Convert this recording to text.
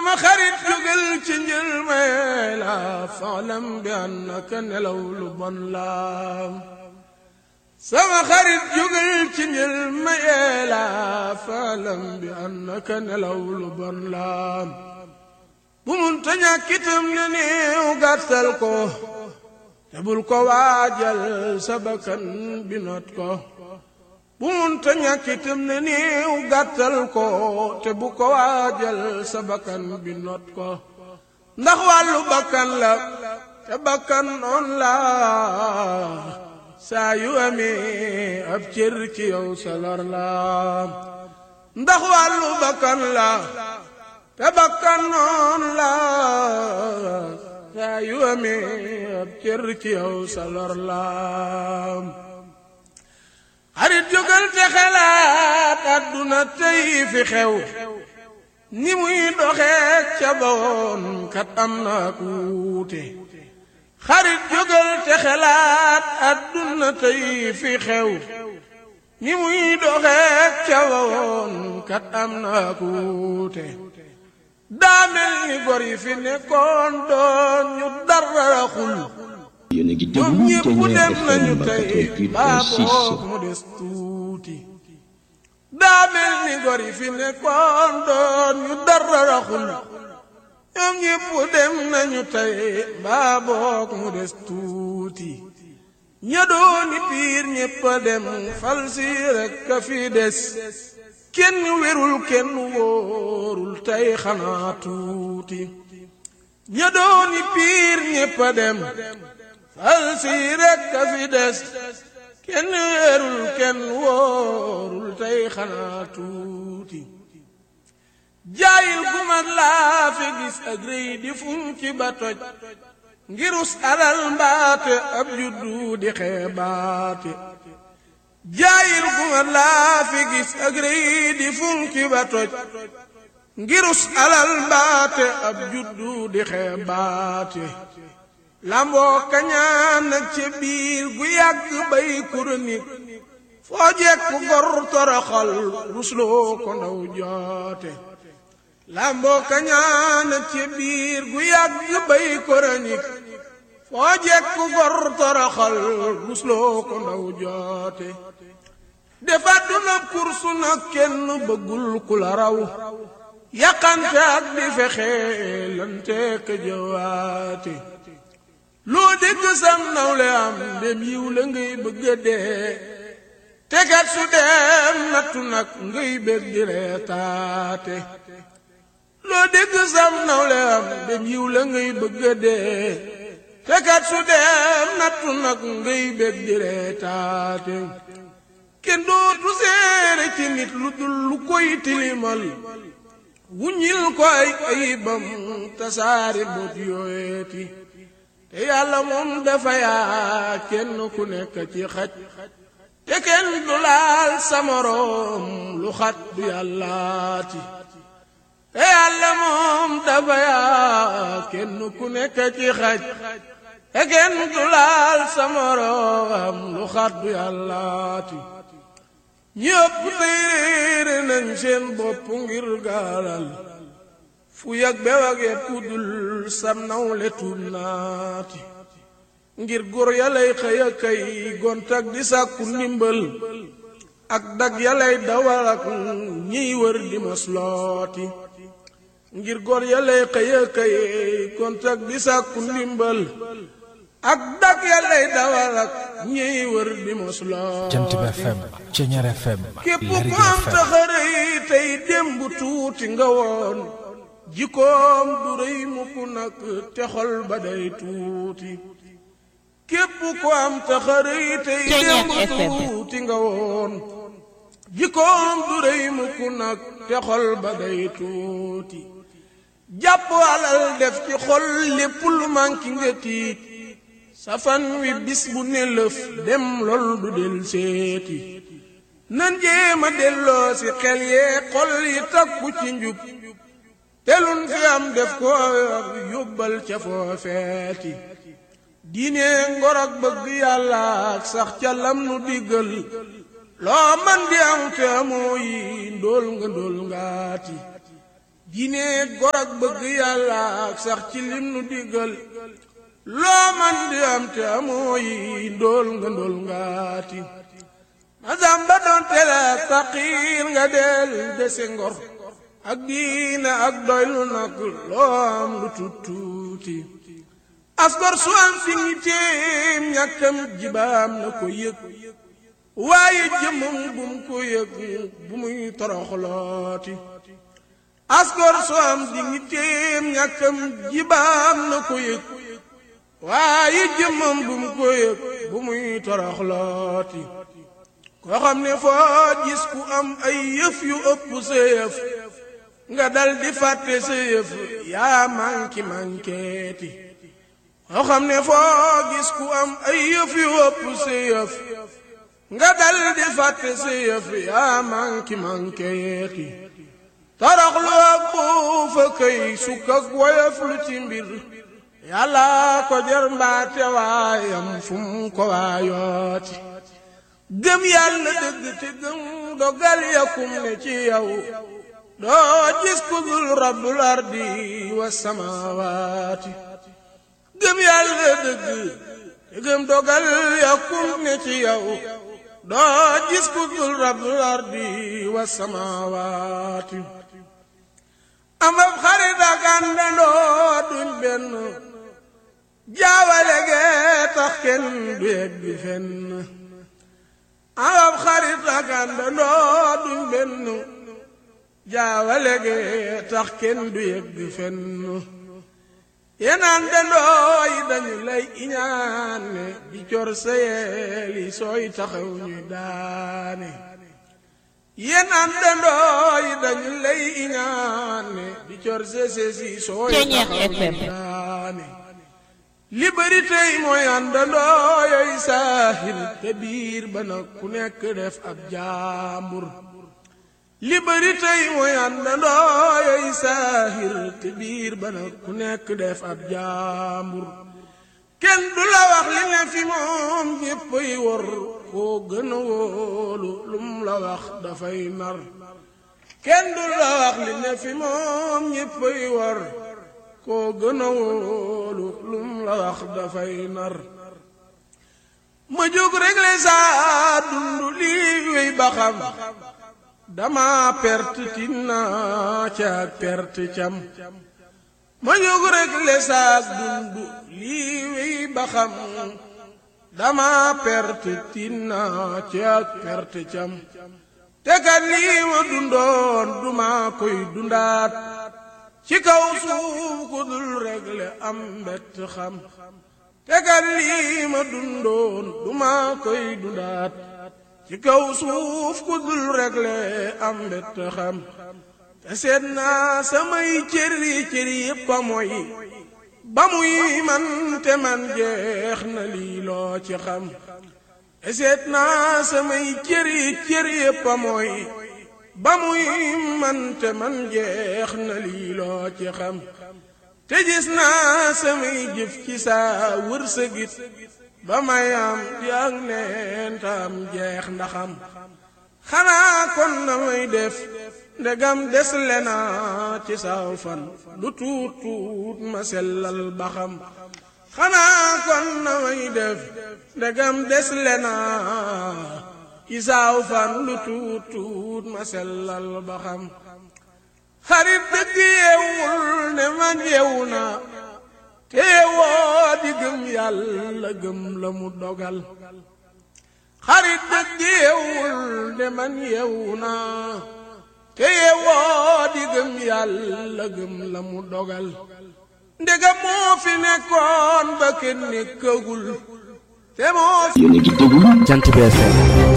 sama xarit jógal ci njël may la faalam bi annaka nelaw lu bon la sama xarit jógal ci njël may la faalam bi annaka nelaw lu bon la bu munta ñàkk itam ne néew gàttal ko te bul ko waajal sa bakkan bi not ko bu munta ñàkk itam ne néew gàttal ko te bu ko waajal sa bakkan bi not ko ndax wàllu bakkan la te bakkan noon la saa yu amee ab cër ci yow sa lor la ndax wàllu bakkan la te bakkan noon la saa yu amee ab cër ci yow sa lor la xarit jógal te xalaat àdduna tey fi xew ni muy doxee ca bawoon kat am na ku wuute xarit jógal te xalaat àdduna tey fi xew ni muy doxee ca bawoon kat am na ku wuute daa mel ni gor yi fi nekkoon doon ñu dara xul ñoom ñépp dem nañu tey baaboog mu des tuuti daa mel ni gor yi fi nekkoon doon ñu dara raxul ñoom ñépp dem nañu tey baaboog mu des tuuti ña dooni piir ñépp a dem fal si rekk a fi des kenn wérul kenn wóorul tey xanaa tuuti ña dooni piir ñépp a dem fal si rekk a fi des kenn wérul kenn wóorul tey xanaa tuuti jaayil gu mag laa fi gis ak rëy di funki ba toj ngirus alal mbaate ab juddu di xeebaate jaayil gu mag laa fi gis ak rëy di funki ba toj ngirus alal mbaate ab juddu di xeebaate lamboo kañaan nag ca biir gu yàgg bay kuronik foo jekku gor toroxal rusloo ko ndaw joote lamboo kañaan nag ca biir gu yàgg bay kuronik foo jekku gor toroxal rusloo ko ndaw joote defa duna kursu nag kenn bëggul ku la raw yàqante ak di fexe lante ka jëwaate loo dégg sam nawle am dem yiw la ngay bëgg a dee tegat su dem nattu nag ngay bëgg di reetaate loo dégg sam nawle am dem yiw la ngay bëgg a dee tegat su dem nattu nag ngay bëgg di reetaate kenn dootu seere ci nit lu dul lu koy tilimal wuññil ko ay ayibam tasaari bot yooyeeti te yàlla moom dafa yaa kenn ku nekk ci xaj te kenn du laal sa moroom lu xat du yàllaati te yàlla moom dafa yaa kenn ku nekk ci xaj te kenn du laal sa moroom lu xat du yàllaati ñëpp téere nañ seen bopp ngir gaalal fu yàgg be wagee kudul sam nawle tuub naati ngir góor yalay xëy a kay gontak di sàkku ndimbal ak dag yalay dawal ak ñiy wër di moslooti ngir góor yalay xëy a kay gontak di sàkku ndimbal ak dag yalay dawal ak ñiy wër di moslooti Jant bi FM Ceñeer FM képp ku am taxarëy tey démb tuuti nga woon jikkoom du rëy mukk nag te xol ba day tuuti képp ku am taxarëy tey démb tuuti nga woon jikkoom du rëy mukk nag te xol ba day tuuti jàpp alal def ci xol lépp lu manki nga tiit safan wi bis bu ne lëf dem lool du del seeti nan jéema delloo si xel yee xol yi takku ci njub telun fi am def ko yóbbal ca foofeeti diine ngor ak bëgg yàlla ak sax ca lam nu diggal loo man di am te amoo yi ndóol nga ndóol ngaati diine gor ak bëgg yàlla ak sax ci lim nu diggal loo man di am te amoo yi ndóol nga ndóol ngaati masamba doon tele faqiir nga del dese ngor ak diine ak doylu nag loo am lu tuuti asgor su am fi ngi téem ñàkkam jibaam na ko yëg waaye jëmmam bum ko yëg bu muy toroxlooti asgor su am fi ngi téem ñàkkam jibaam na ko yëg waaye jëmmam bum ko yëg bu muy toroxlooti koo xam ne foo gis ku am ay yëf yu ëpp sa yëf nga dal di fàtte sa yëf yaa mankeeti koo xam ne foo gis ku am ay yëf yu ëpp sa yëf nga dal di fàtte sa yëf yaa mankeeti toroxlu ak buufa këy sukk ak woyof lu ci mbir yàlla ko jar mbaate waayam fu mu ko waayooti gëm yàlla dëgg te gëm dogal yakum ne ci yow doo gis ku dul rabbul ardi wa samaawaati gëm yàlla dëgg te gëm dogal yakum ne ci yow doo gis ku dul rabbul ardi wa samaawaati am ab xarit ak àndandoo duñ benn jaawale gee tax kenn du yegg fenn am xarit ak àndandoo duñ benn jaawale gee tax kenn du yegg fenn yéen àndandoo yi dañu lay iñaane di cor sa yeeli sooy taxaw ñu daane yéen àndandoo yi dañu lay iñaane di cor sa seesi sooy taxaw ñu daane li bari tey mooy àndandoo yooyu saahir te biir ba nag ku nekk def ab jaambur li bari tey mooy àndandoo yooyu saahir te biir ba nag ku nekk def ab jaambur kenn du la wax li ne fi moom ñéppay wor koo gën a wóolu lum la wax dafay nar kenn du la wax li ne fi moom ñéppay wor koo gën a wóolu lum la wax dafay nar ma jóg réglé saa dundu lii wéy ba xam dama perte tinna ca perte cam ma jóg réglé saa dundu lii wéy ba xam dama perte tinna ca perte cam te kat lii ma dundoon duma koy dundaat ci kaw suuf ku dul réglé am mbett xam te kat lii ma dundoon duma koy dundaat ci kaw suuf ku dul réglé am mbett xam te seet naa samay cër yépp a mooy ba muy man te man jeex na lii loo ci xam te seet naa samay cër yépp a mooy ba muy man te man jeex na lii loo ci xam te gis naa samay jëf ci saa wërsëgit ba may am di ak neen tam jeex ndaxam xanaa kon na may def ndegam des lena ci saw fan lu tuut tuut ma sellal ba xam xanaa kon na may def ndegam des lena isaaw fan lu tuut tuut ma sellal ba xam xarit dëgg yeewul ne man yeewu na te yeewoo di gëm yàlla gëm la mu dogal xarit dëgg yeewul ne man yeewu na te yeewoo di gëm yàlla gëm la mu dogal ndegam moo fi nekkoon ba kenn nekkagul te moo fi Jant bi FM